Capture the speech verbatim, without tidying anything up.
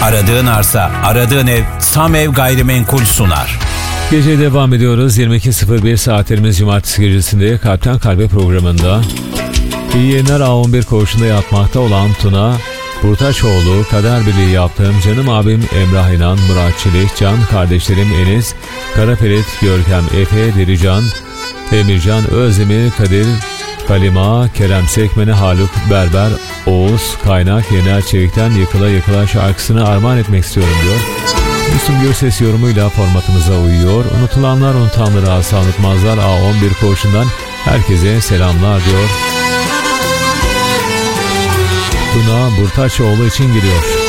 Aradığın arsa, aradığın ev Sam Ev Gayrimenkul sunar. Gece devam ediyoruz. yirmi iki sıfır bir saatlerimiz cumartesi gecesinde Kalpten Kalbe programında. İyi yayınlar. A on bir koğuşunda yatmakta olan Tuna Burtaçoğlu, kader birliği yaptığım canım abim Emrah İnan, Murat Çelik, can kardeşlerim Enes, Karapelit, Görkem, Efe, Dirican, Emircan, Özdemir, Kadir, Kalima, Kerem Sekmeni, Haluk Berber, Oğuz, Kaynak, Yener Çevik'ten Yıkıla Yıkıla şarkısını armağan etmek istiyorum diyor. Müslüm Gürses yorumuyla formatımıza uyuyor. Unutulanlar unutanları asla unutmazlar. A on bir koğuşundan herkese selamlar diyor. Tuna Burtaçoğlu için giriyor.